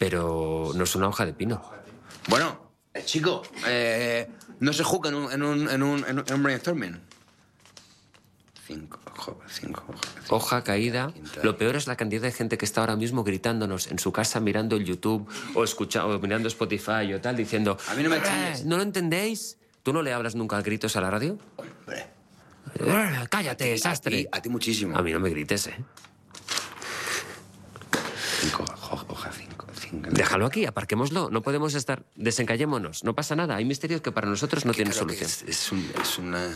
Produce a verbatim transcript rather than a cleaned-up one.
Pero no es una hoja de pino. Bueno, eh, chico, eh, no se juzga en un, en un, en un, en un brainstorming. Cinco, ojo, cinco, ojo, cinco. Hoja caída. Quinta. Lo peor es la cantidad de gente que está ahora mismo gritándonos en su casa mirando el YouTube o, escucha, o mirando Spotify o tal, diciendo... A mí no me "Eh, chilles". ¿No lo entendéis? ¿Tú no le hablas nunca a gritos a la radio? Hombre. "Eh, Cállate, A sastre. ti, a ti muchísimo. A mí no me grites, ¿eh? Cinco, hoja, hoja cinco, cinco. Déjalo aquí, aparquémoslo. No podemos estar... Desencallémonos. No pasa nada. Hay misterios que para nosotros no tienen Claro que solución. Es, es, un, es una...